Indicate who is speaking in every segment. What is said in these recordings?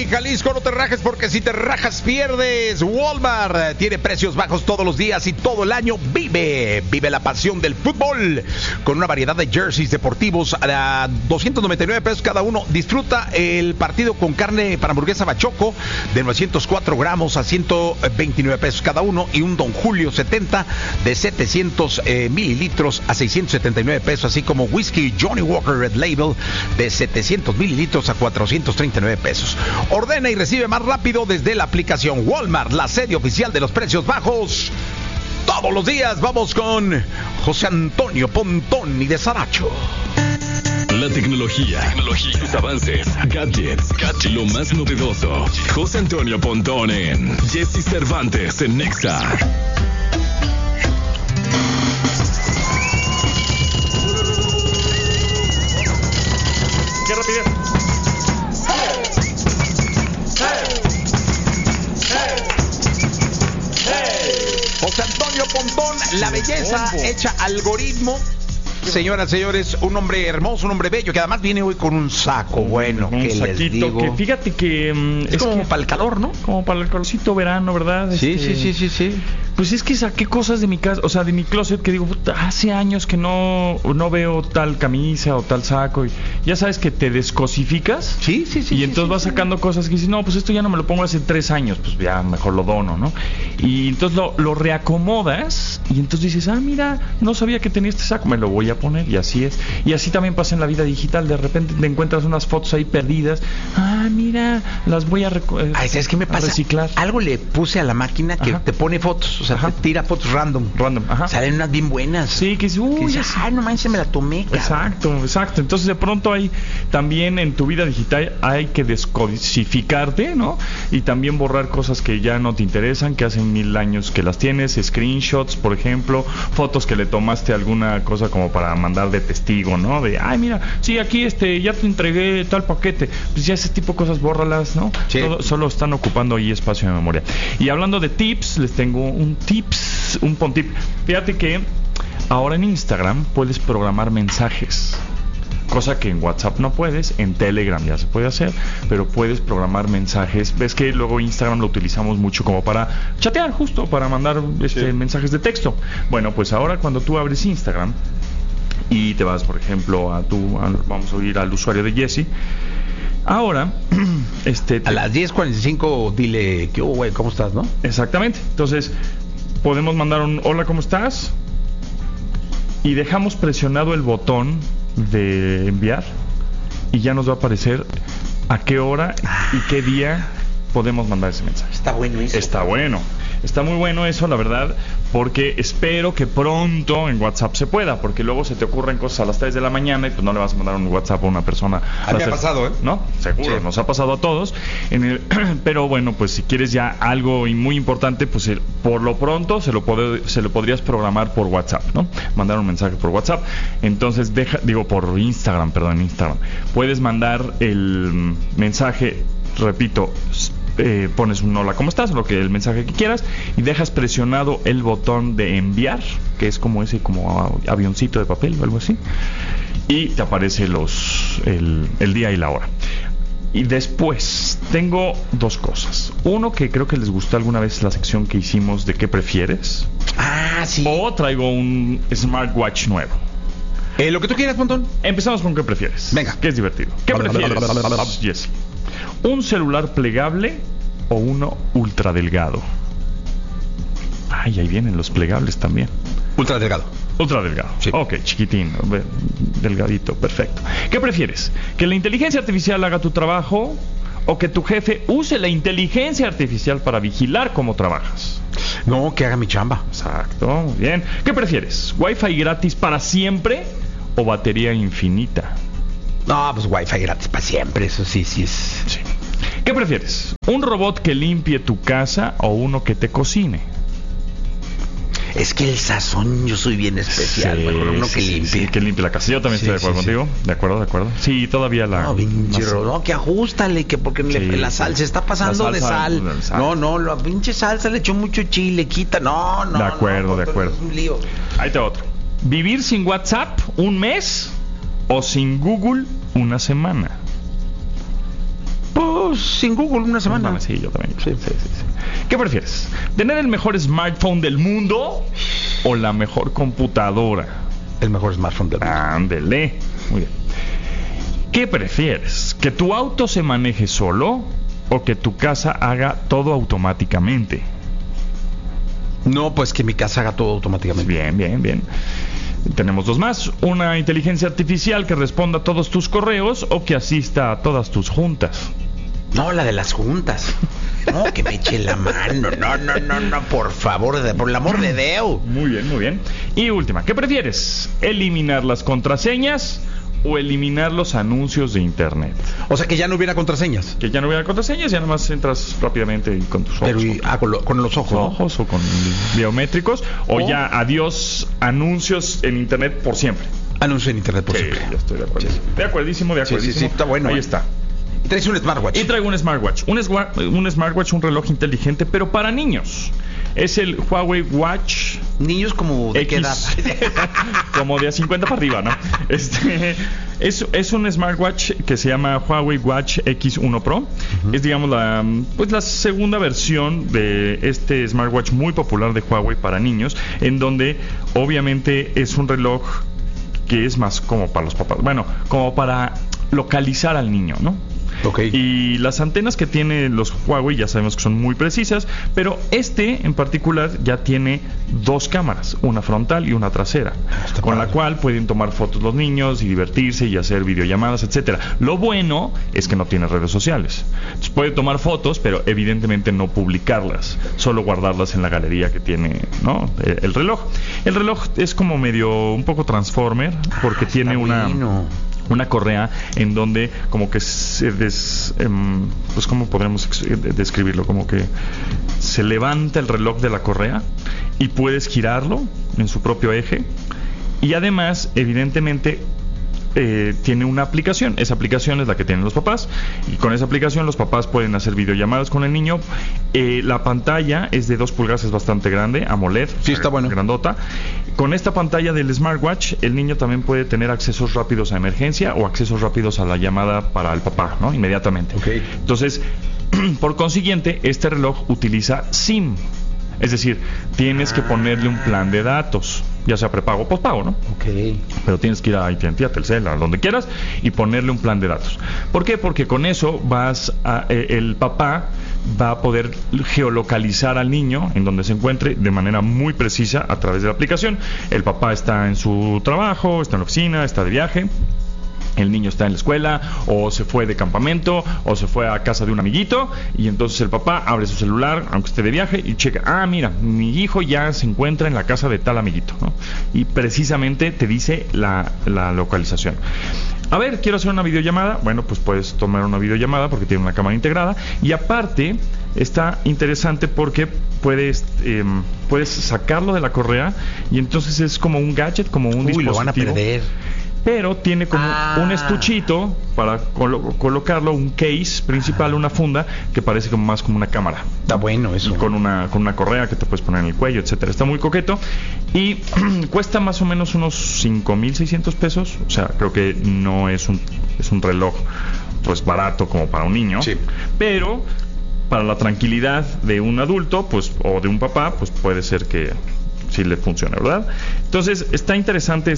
Speaker 1: Jalisco, no te rajes porque si te rajas pierdes. Walmart tiene precios bajos todos los días y todo el año. Vive la pasión del fútbol con una variedad de jerseys deportivos a 299 pesos cada uno. Disfruta el partido con carne para hamburguesa Bachoco de 904 gramos a 129 pesos cada uno y un Don Julio 70 de 700 mililitros a 679 pesos, así como whisky Johnny Walker Red Label de 700 mililitros a 439 pesos. Ordena y recibe más rápido desde la aplicación Walmart, la sede oficial de los precios bajos. Todos los días vamos con José Antonio Pontón y de Saracho.
Speaker 2: La tecnología, sus avances, gadgets, lo más novedoso. José Antonio Pontón en Jesse Cervantes en Nexa.
Speaker 3: ¡Qué rapidez!
Speaker 1: José Antonio Pontón, la belleza hecha algoritmo. Señoras, señores, un hombre hermoso, un hombre bello, que además viene hoy con un saco bueno,
Speaker 3: un
Speaker 1: que
Speaker 3: saquito,
Speaker 1: les digo.
Speaker 3: que fíjate que
Speaker 1: es como para el calor, ¿no?
Speaker 3: Como para el calorcito verano, ¿verdad?
Speaker 1: Sí.
Speaker 3: Pues es que saqué cosas de mi casa, o sea, de mi closet, que digo, puta, hace años que no veo tal camisa o tal saco, y ya sabes que te descosificas.
Speaker 1: Sí.
Speaker 3: Y entonces vas sacando cosas que dices, no, pues esto ya no me lo pongo hace 3 años, pues ya mejor lo dono, ¿no? Y entonces lo reacomodas y entonces dices, mira, no sabía que tenía este saco, me lo voy a poner, y así es. Y así también pasa en la vida digital, de repente te encuentras unas fotos ahí perdidas, mira, las voy a
Speaker 1: ¿sabes qué me pasa?
Speaker 3: Reciclar.
Speaker 1: Algo le puse a la máquina que te pone fotos, o sea, te tira fotos random.
Speaker 3: Ajá.
Speaker 1: Salen unas bien buenas.
Speaker 3: Sí, que dices,
Speaker 1: no manches, me la tomé, cabrón.
Speaker 3: Exacto. Entonces de pronto hay también en tu vida digital hay que descodificarte, ¿no? Y también borrar cosas que ya no te interesan, que hace 1000 años que las tienes, screenshots, por ejemplo, fotos que le tomaste alguna cosa como para mandar de testigo, ¿no? De, mira, sí, aquí ya te entregué tal paquete. Pues ya ese tipo de cosas, bórralas, ¿no?
Speaker 1: Sí.
Speaker 3: Solo están ocupando ahí espacio de memoria. Y hablando de tips, les tengo un tip. Fíjate que ahora en Instagram puedes programar mensajes, cosa que en WhatsApp no puedes, en Telegram ya se puede hacer, pero puedes programar mensajes. Ves que luego Instagram lo utilizamos mucho como para chatear, justo para mandar mensajes de texto. Bueno, pues ahora cuando tú abres Instagram y te vas, por ejemplo, vamos a ir al usuario de Jesse. Ahora, a
Speaker 1: las 10:45 dile que, güey, ¿cómo estás, no?
Speaker 3: Exactamente. Entonces, podemos mandar un hola, ¿cómo estás? Y dejamos presionado el botón de enviar y ya nos va a aparecer a qué hora y qué día podemos mandar ese mensaje.
Speaker 1: Está bueno eso.
Speaker 3: Está muy bueno eso, la verdad, porque espero que pronto en WhatsApp se pueda, porque luego se te ocurren cosas a las 3 de la mañana y pues no le vas a mandar un WhatsApp a una persona.
Speaker 1: A mí me ha pasado, ¿eh?
Speaker 3: ¿No? Seguro, sí. Nos ha pasado a todos. Pero bueno, pues si quieres ya algo muy importante, pues por lo pronto se lo podrías programar por WhatsApp, ¿no? Mandar un mensaje por WhatsApp. Entonces, por Instagram, puedes mandar el mensaje, repito, pones un hola, ¿cómo estás? El mensaje que quieras y dejas presionado el botón de enviar, que es como ese avioncito de papel o algo así, y te aparece el día y la hora. Y después tengo 2 cosas. Uno, que creo que les gustó alguna vez la sección que hicimos de ¿qué prefieres?
Speaker 1: Sí.
Speaker 3: O traigo un smartwatch nuevo.
Speaker 1: Lo que tú quieras, Pontón.
Speaker 3: Empezamos con ¿qué prefieres?
Speaker 1: Venga.
Speaker 3: Que es divertido. ¿Qué prefieres? Yes. ¿Un celular plegable o uno ultra delgado? Ahí vienen los plegables también.
Speaker 1: Ultra delgado.
Speaker 3: Sí. Ok, chiquitín, delgadito, perfecto. ¿Qué prefieres? ¿Que la inteligencia artificial haga tu trabajo o que tu jefe use la inteligencia artificial para vigilar cómo trabajas?
Speaker 1: No, que haga mi chamba.
Speaker 3: Exacto, muy bien. ¿Qué prefieres? ¿Wi-Fi gratis para siempre o batería infinita?
Speaker 1: No, pues Wi-Fi gratis para siempre, eso sí es.
Speaker 3: Sí. ¿Qué prefieres? ¿Un robot que limpie tu casa o uno que te cocine?
Speaker 1: Es que el sazón, yo soy bien especial, mejor uno que limpie.
Speaker 3: Sí, que limpie la casa. Yo también estoy de acuerdo contigo. De acuerdo. Sí, todavía
Speaker 1: No, que ajústale, que porque la sal se está pasando de sal. No, la pinche salsa le echó mucho chile, quita. No.
Speaker 3: De acuerdo.
Speaker 1: Es un lío.
Speaker 3: Ahí te va otro. ¿Vivir sin WhatsApp un mes o sin Google una semana?
Speaker 1: tengo sin Google una semana.
Speaker 3: Sí, yo también. Sí. ¿Qué prefieres? ¿Tener el mejor smartphone del mundo o la mejor computadora?
Speaker 1: El mejor smartphone del mundo.
Speaker 3: Ándele. Muy bien. ¿Qué prefieres? ¿Que tu auto se maneje solo o que tu casa haga todo automáticamente?
Speaker 1: No, pues que mi casa haga todo automáticamente.
Speaker 3: Bien. Tenemos dos más. Una inteligencia artificial que responda a todos tus correos o que asista a todas tus juntas.
Speaker 1: No, la de las juntas. No, que me eche la mano. No, por favor, por el amor de Dios.
Speaker 3: Muy bien. Y última, ¿qué prefieres? ¿Eliminar las contraseñas o eliminar los anuncios de internet?
Speaker 1: O sea, que ya no hubiera contraseñas.
Speaker 3: Que ya no hubiera contraseñas, ya nomás entras rápidamente con tus ojos.
Speaker 1: Pero con los ojos, ¿no?
Speaker 3: Ojos o con biométricos. O ya adiós anuncios en internet por siempre.
Speaker 1: Anuncios en internet por siempre.
Speaker 3: Yo estoy de acuerdo.
Speaker 1: Sí.
Speaker 3: De acuerdísimo.
Speaker 1: Sí, está bueno.
Speaker 3: Ahí está.
Speaker 1: Y traes un smartwatch.
Speaker 3: Y traigo un smartwatch. Un smartwatch, un reloj inteligente, pero para niños. Es el Huawei Watch.
Speaker 1: Niños como de
Speaker 3: X.
Speaker 1: qué edad.
Speaker 3: Como de a 50 para arriba, ¿no? Es un smartwatch que se llama Huawei Watch X1 Pro. Es, digamos, la segunda versión de este smartwatch muy popular de Huawei para niños, en donde obviamente es un reloj que es más como para los papás. Bueno, como para localizar al niño, ¿no?
Speaker 1: Okay.
Speaker 3: Y las antenas que tiene los Huawei ya sabemos que son muy precisas, pero este en particular ya tiene dos cámaras, una frontal y una trasera, con la cual pueden tomar fotos los niños y divertirse y hacer videollamadas, etcétera. Lo bueno es que no tiene redes sociales. Entonces, puede tomar fotos, pero evidentemente no publicarlas, solo guardarlas en la galería que tiene, ¿no? El reloj. El reloj es como medio un poco Transformer, porque tiene una correa en donde como que pues cómo podremos describirlo, como que se levanta el reloj de la correa y puedes girarlo en su propio eje, y además evidentemente tiene una aplicación. Esa aplicación es la que tienen los papás, y con esa aplicación los papás pueden hacer videollamadas con el niño. La pantalla es de 2 pulgadas, es bastante grande, AMOLED.
Speaker 1: Sí, está bueno.
Speaker 3: Grandota. Con esta pantalla del smartwatch, el niño también puede tener accesos rápidos a emergencia o accesos rápidos a la llamada para el papá, ¿no? Inmediatamente.
Speaker 1: Okay.
Speaker 3: Entonces, por consiguiente, este reloj utiliza SIM. Es decir, tienes que ponerle un plan de datos, ya sea prepago o postpago, ¿no?
Speaker 1: Okay.
Speaker 3: Pero tienes que ir a AT&T, a Telcel, a donde quieras, y ponerle un plan de datos. ¿Por qué? Porque con eso el papá va a poder geolocalizar al niño en donde se encuentre de manera muy precisa a través de la aplicación. El papá está en su trabajo, está en la oficina, está de viaje. El niño está en la escuela, o se fue de campamento, o se fue a casa de un amiguito, y entonces el papá abre su celular, aunque esté de viaje, y checa, mira, mi hijo ya se encuentra en la casa de tal amiguito, ¿no? Y precisamente te dice la localización. A ver, quiero hacer una videollamada. Bueno, pues puedes tomar una videollamada porque tiene una cámara integrada, y aparte está interesante porque puedes sacarlo de la correa, y entonces es como un gadget, como un dispositivo.
Speaker 1: Lo van a perder.
Speaker 3: Pero tiene como un estuchito para colocarlo, un case principal, una funda que parece como más como una cámara.
Speaker 1: Está bueno eso.
Speaker 3: Con una correa que te puedes poner en el cuello, etcétera. Está muy coqueto y cuesta más o menos unos 5,600 pesos. O sea, creo que no es un reloj pues barato como para un niño. Sí. Pero para la tranquilidad de un adulto, pues, o de un papá, pues puede ser que sí le funcione, ¿verdad? Entonces, está interesante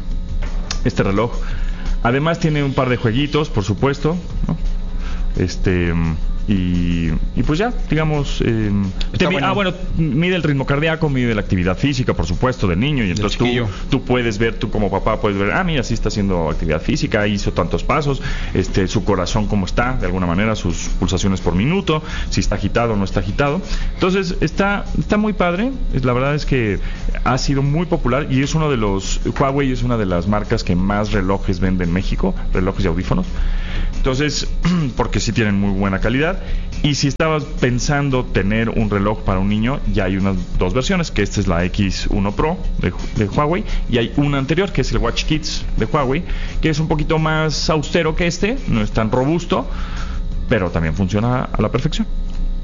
Speaker 3: este reloj. Además tiene un par de jueguitos, por supuesto, ¿no? Y pues ya, digamos, bueno, mide el ritmo cardíaco, mide la actividad física, por supuesto, del niño, y entonces tú puedes ver, tú como papá puedes ver, mira, sí está haciendo actividad física, hizo tantos pasos, su corazón cómo está, de alguna manera, sus pulsaciones por minuto, si está agitado o no está agitado. Entonces, está muy padre. La verdad es que ha sido muy popular, y es Huawei es una de las marcas que más relojes vende en México, relojes y audífonos. Entonces, porque sí tienen muy buena calidad. Y si estabas pensando tener un reloj para un niño, ya hay unas dos versiones, que esta es la X1 Pro de Huawei, y hay una anterior que es el Watch Kids de Huawei, que es un poquito más austero que no es tan robusto, pero también funciona a la perfección.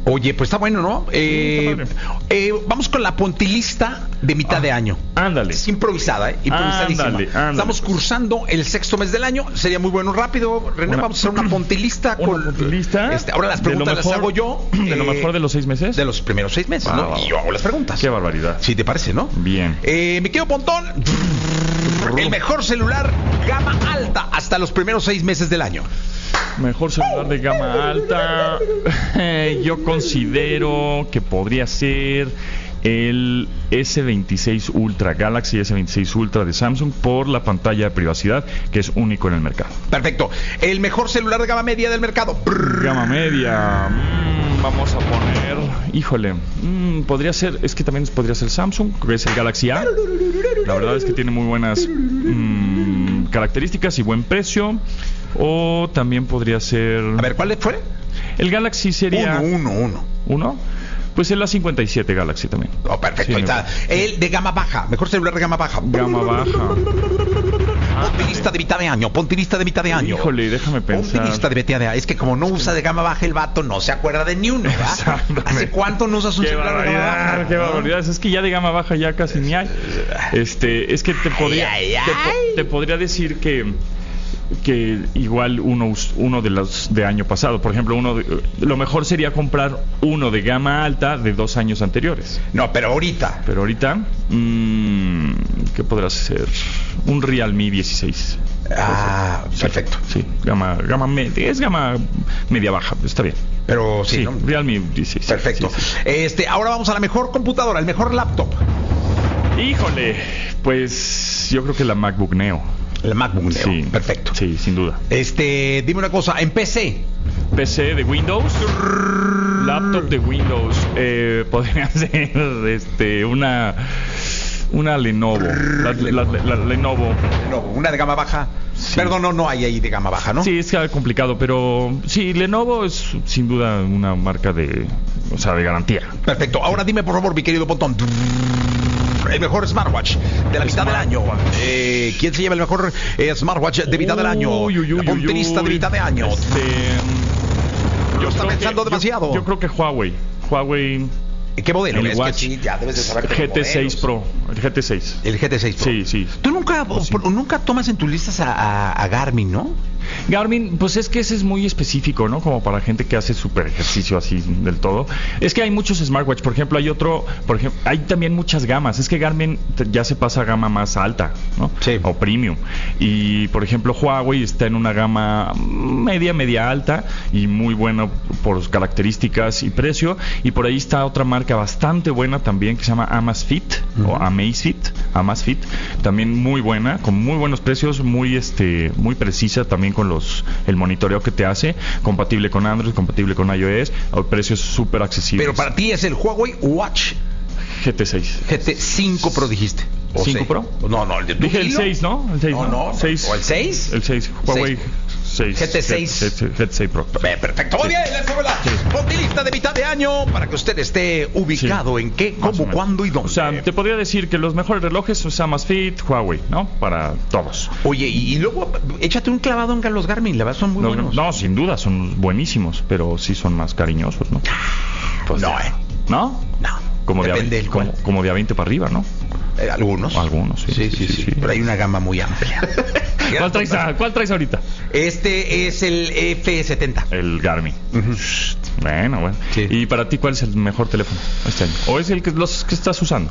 Speaker 1: Oye, pues está bueno, ¿no?
Speaker 3: está
Speaker 1: Vamos con la pontilista de mitad de año.
Speaker 3: Ándale.
Speaker 1: Es improvisada, improvisadísima.
Speaker 3: Ándale.
Speaker 1: Estamos cursando el 6º mes del año. Sería muy bueno, rápido, René, vamos a hacer una pontilista. Ahora las preguntas las hago yo.
Speaker 3: ¿De lo mejor de los 6 meses?
Speaker 1: De los primeros 6 meses, ¿no? Y yo hago las preguntas.
Speaker 3: Qué barbaridad.
Speaker 1: Sí, ¿te parece, no?
Speaker 3: Bien.
Speaker 1: Mi querido Pontón, el mejor celular gama alta hasta los primeros 6 meses del año.
Speaker 3: Mejor celular de gama alta, yo considero que podría ser el S26 Ultra, Galaxy S26 Ultra de Samsung, por la pantalla de privacidad que es único en el mercado.
Speaker 1: Perfecto. El mejor celular de gama media del mercado.
Speaker 3: Gama media, vamos a poner, híjole, podría ser, es que también podría ser Samsung, que es el Galaxy A. La verdad es que tiene muy buenas características y buen precio. O también podría ser...
Speaker 1: A ver, ¿cuál fue?
Speaker 3: El Galaxy sería... ¿Uno? Pues el A57 Galaxy también.
Speaker 1: Oh, perfecto, ahí está. El de gama baja, mejor celular de gama baja.
Speaker 3: Gama baja.
Speaker 1: Pontilista de mitad de año, pontilista de mitad de año.
Speaker 3: Híjole, déjame pensar.
Speaker 1: Pontilista de mitad de año. Es que como no usa de gama baja el vato, no se acuerda de ni uno, ¿verdad? ¿Hace cuánto no usas un celular de gama baja?
Speaker 3: Qué barbaridad. Es que ya de gama baja ya casi ni hay. Es que te podría decir que igual uno de los de año pasado, por ejemplo, lo mejor sería comprar uno de gama alta de 2 años anteriores.
Speaker 1: No, pero ahorita,
Speaker 3: ¿qué podrá ser? Un Realme 16.
Speaker 1: Perfecto.
Speaker 3: Sí, gama media, es gama media baja, está bien.
Speaker 1: Pero sí, ¿no?
Speaker 3: Realme 16.
Speaker 1: Perfecto. Sí. Ahora vamos a la mejor computadora, el mejor laptop.
Speaker 3: Híjole, pues yo creo que la MacBook Neo.
Speaker 1: El MacBook Neo,
Speaker 3: sí,
Speaker 1: perfecto.
Speaker 3: Sí, sin duda.
Speaker 1: Dime una cosa, en PC.
Speaker 3: PC de Windows, laptop de Windows, podría ser una Lenovo, la Lenovo.
Speaker 1: Una de gama baja. Sí. Perdón, no hay ahí de gama baja, ¿no?
Speaker 3: Sí, es complicado, pero sí, Lenovo es sin duda una marca de garantía.
Speaker 1: Perfecto. Ahora dime, por favor, mi querido Pontón, el mejor smartwatch de la mitad del año. ¿Quién se lleva el mejor smartwatch de mitad del año? La pontilista de mitad de año.
Speaker 3: Yo
Speaker 1: está pensando demasiado.
Speaker 3: Yo creo que Huawei.
Speaker 1: ¿Qué modelo?
Speaker 3: Es
Speaker 1: que sí, ya debes de saber.
Speaker 3: GT6 Pro. El GT6.
Speaker 1: El GT6 Pro.
Speaker 3: Sí.
Speaker 1: Tú nunca tomas en tus listas a Garmin, ¿no?
Speaker 3: Garmin, pues es que ese es muy específico, ¿no? Como para gente que hace súper ejercicio así del todo. Es que hay muchos smartwatch, por ejemplo, hay también muchas gamas. Es que Garmin ya se pasa a gama más alta, ¿no?
Speaker 1: Sí.
Speaker 3: O premium. Y, por ejemplo, Huawei está en una gama media alta y muy bueno por sus características y precio. Y por ahí está otra marca bastante buena también que se llama Amazfit o Amazfit, también muy buena, con muy buenos precios, muy precisa también con el monitoreo que te hace, compatible con Android, compatible con iOS, a precios súper accesibles.
Speaker 1: Pero para ti es el Huawei Watch
Speaker 3: GT6.
Speaker 1: GT5 Pro dijiste.
Speaker 3: ¿5 Pro?
Speaker 1: No,
Speaker 3: dije el 6, ¿no? El 6,
Speaker 1: no.
Speaker 3: 6.
Speaker 1: ¿O el 6?
Speaker 3: El 6, Huawei 6.
Speaker 1: GT6
Speaker 3: Pro.
Speaker 1: Perfecto. Muy bien, esa fue la pontilista de mitad de año para que usted esté ubicado en qué, cómo, cuándo y dónde.
Speaker 3: O sea, te podría decir que los mejores relojes son Amazfit, Huawei, ¿no? Para todos.
Speaker 1: Oye, y luego échate un clavado en los Garmin, la verdad son muy buenos.
Speaker 3: No, sin duda, son buenísimos, pero sí son más cariñosos, ¿no?
Speaker 1: Pues
Speaker 3: no,
Speaker 1: ¿No?
Speaker 3: Como de A20 para arriba, ¿no?
Speaker 1: Algunos, sí. Pero hay una gama muy amplia.
Speaker 3: ¿Cuál traes ahorita?
Speaker 1: Este es el F70.
Speaker 3: El Garmin. Bueno.
Speaker 1: Sí.
Speaker 3: ¿Y para ti cuál es el mejor teléfono este año? ¿O es los que estás usando?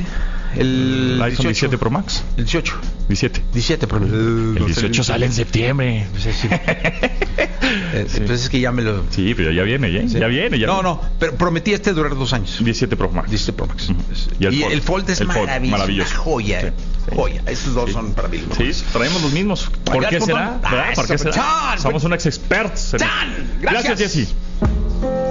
Speaker 3: El iPhone 17 Pro Max.
Speaker 1: El 18.
Speaker 3: 17
Speaker 1: Pro.
Speaker 3: El 18 sale en septiembre.
Speaker 1: Sí. Pues es que ya me lo...
Speaker 3: Sí, pero ya viene, ¿eh?
Speaker 1: ¿Sí?
Speaker 3: Ya viene.
Speaker 1: No, pero prometí durar 2 años.
Speaker 3: 17 Pro Max.
Speaker 1: 17 Pro Max.
Speaker 3: Y
Speaker 1: el Fold es maravilloso. Una joya.
Speaker 3: Sí.
Speaker 1: Joya. Estos dos son para mí.
Speaker 3: Sí, traemos los mismos. ¿Por qué será? ¿Por qué será? Somos unos expertos.
Speaker 1: Gracias,
Speaker 3: Jessy.